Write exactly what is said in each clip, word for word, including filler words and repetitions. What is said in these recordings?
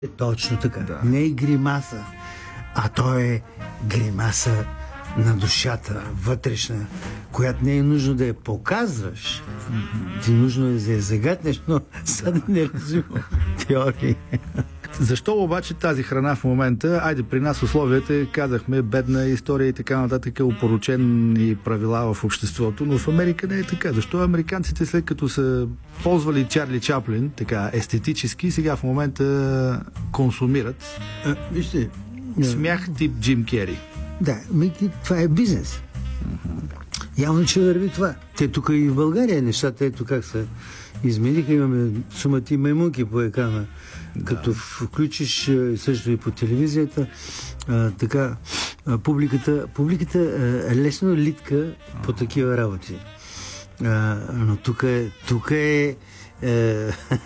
Точно така. Да. Не е гримаса, а то е гримаса на душата, вътрешна, която не е нужно да я показваш. Mm-hmm. Ти нужно е да я загатнеш, но сега да не развивам теории. Защо обаче тази храна в момента, айде при нас условията, казахме, бедна история и така нататък, опорочени правила в обществото, но в Америка не е така. Защо американците, след като са ползвали Чарли Чаплин, така естетически, сега в момента консумират А, вижте, смях тип Джим Кери? да, това е бизнес. Mm-hmm. Явно, че върви това. Те тук и в България нещата, ето как се измениха. Имаме сумати маймунки по екрана. Да. Като включиш също и по телевизията, а, така, а, публиката, публиката е лесно литка по такива работи. А, но тук е, тук е, е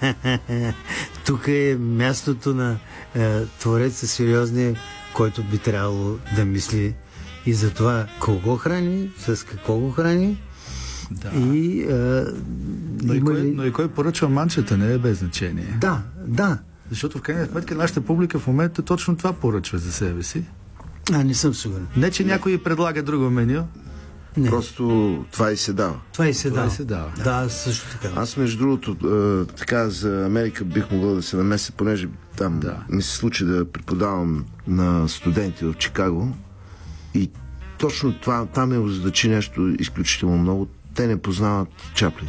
тук е мястото на е, твореца сериозния, който би трябвало да мисли и за това кого храни, с какво го храни. Да. И, а, но, и кой, ли... но и кой поръчва манчета, не е без значение. Да, да. Защото в крайна сметка нашата публика в момента точно това поръчва за себе си. А, не съм сигурен. Не, че някой предлага друго меню. Не. Просто това и се дава. Това и се това дава. И се дава. Да, да, също така. Аз, между другото, е, така за Америка бих могъл да се намеся, понеже там да. ми се случи да преподавам на студенти в Чикаго и точно това, там ме озадачи нещо изключително много. Те не познават Чаплин.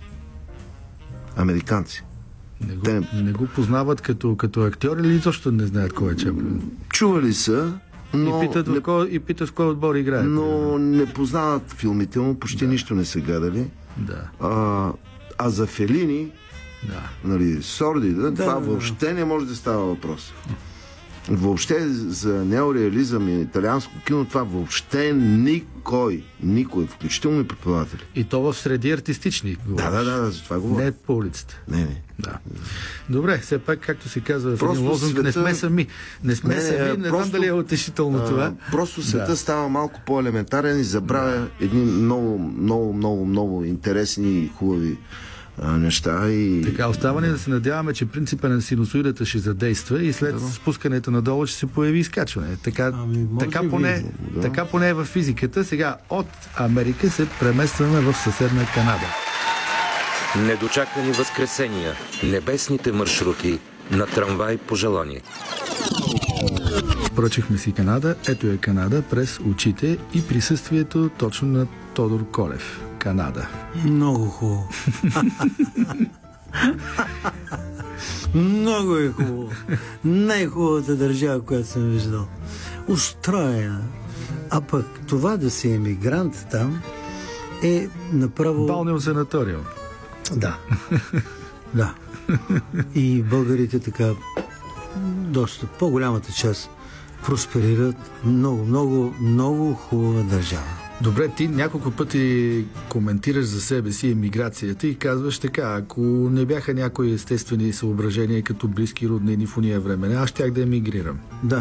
Американци. Не го, Те не... не го познават като, като актьор или защо не знаят кой е Чаплин? Чували са, но... И питат, не... в, кой, и питат в кой отбор играе. Но не познават филмите му, почти да. нищо не са гледали. Да. А, а за Фелини, да. нали, Сорди, да, да, това да, въобще не може да става въпрос. Въобще за неореализъм и италианско кино това въобще никой, никой, включително и преподаватели. И то в среди артистични. Да, да, да, да, за това говоря. Не по улицата. Не, не. Да. Добре, все пак, както се казва в Просто един лозунг, света... не сме сами. Не сме не, сами, не, не просто... знам дали е утешително а, това. Просто света да. става малко по-елементарен и забравя да. едни много, много, много, много интересни и хубави а, неща. И... Така, остава ни да се надяваме, че принципа на синусоидата ще задейства и след да. спускането надолу ще се появи изкачване. Така, ами, така, поне, да. така поне е в физиката. Сега от Америка се преместваме в съседна Канада. Недочакани възкресения, небесните маршрути на трамвай по желание. Поръчахме си Канада. Ето е Канада през очите и присъствието точно на Тодор Колев. Канада. Много хубаво. Много е хубаво. Най-хубавата държава, която съм виждал. Устроена. А пък това да си емигрант там е направо... Балнео санаториум. Да. Да. И българите така доста, по-голямата част просперират. Много, много, много хубава държава. Добре, ти няколко пъти коментираш за себе си емиграцията и казваш така, ако не бяха някои естествени съображения като близки роднини в уния времена, аз щях да емигрирам. Да.